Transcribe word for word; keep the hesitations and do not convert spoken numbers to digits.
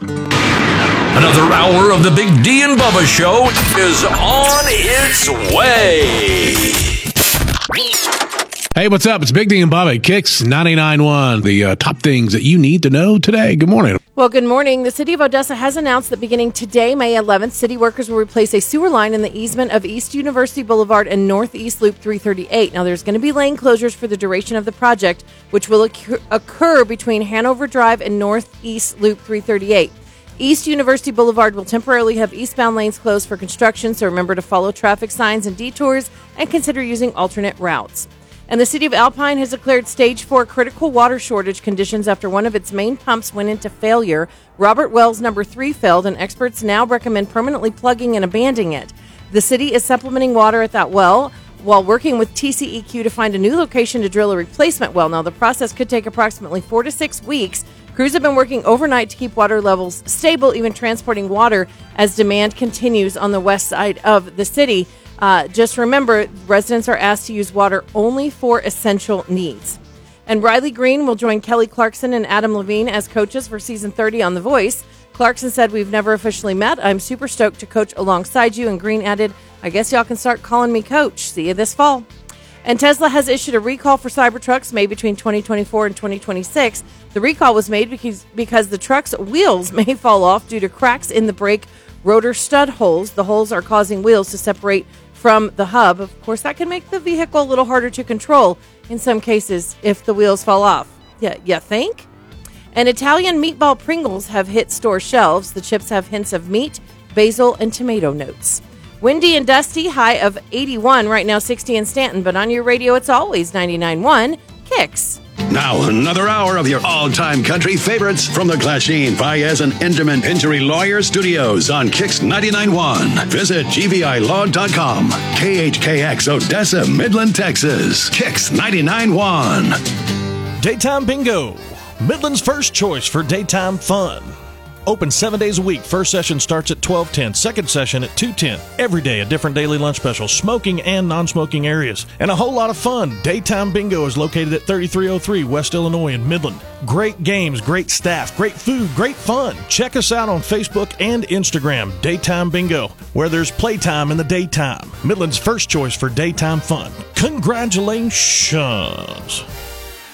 Another hour of the Big D and Bubba Show is on its way. Hey, what's up? It's Big D and Bubba, Kicks ninety-nine point one. The uh, top things that you need to know today. Good morning. Well, good morning. The City of Odessa has announced that beginning today, May eleventh, city workers will replace a sewer line in the easement of East University Boulevard and Northeast Loop three thirty-eight. Now, there's going to be lane closures for the duration of the project, which will occur, occur between Hanover Drive and Northeast Loop three thirty-eight. East University Boulevard will temporarily have eastbound lanes closed for construction, so remember to follow traffic signs and detours and consider using alternate routes. And the city of Alpine has declared stage four critical water shortage conditions after one of its main pumps went into failure. Robert Wells number three failed, and experts now recommend permanently plugging and abandoning it. The city is supplementing water at that well while working with T C E Q to find a new location to drill a replacement well. Now, the process could take approximately four to six weeks. Crews have been working overnight to keep water levels stable, even transporting water as demand continues on the west side of the city. Uh, just remember, residents are asked to use water only for essential needs. And Riley Green will join Kelly Clarkson and Adam Levine as coaches for season thirty on The Voice. Clarkson said, "We've never officially met. I'm super stoked to coach alongside you." And Green added, "I guess y'all can start calling me coach. See you this fall." And Tesla has issued a recall for Cybertrucks made between twenty twenty-four and twenty twenty-six. The recall was made because, because the truck's wheels may fall off due to cracks in the brake rotor stud holes. The holes are causing wheels to separate from the hub. Of course, that can make the vehicle a little harder to control in some cases if the wheels fall off. Yeah, you think? And Italian meatball Pringles have hit store shelves. The chips have hints of meat, basil, and tomato notes. Windy and dusty, high of eighty-one, right now sixty in Stanton, but on your radio it's always ninety-nine point one Kicks. Now, another hour of your all-time country favorites from the Glasheen, Baez, and Enderman Injury Lawyer Studios on Kicks ninety-nine point one. Visit G V I law dot com. K H K X Odessa, Midland, Texas. Kicks ninety-nine point one. Daytime Bingo, Midland's first choice for daytime fun. Open seven days a week. First session starts at twelve ten. Second session at two ten. Every day a different daily lunch special. Smoking and non-smoking areas. And a whole lot of fun. Daytime Bingo is located at thirty-three oh three West Illinois in Midland. Great games, great staff, great food, great fun. Check us out on Facebook and Instagram. Daytime Bingo, where there's playtime in the daytime. Midland's first choice for daytime fun. Congratulations.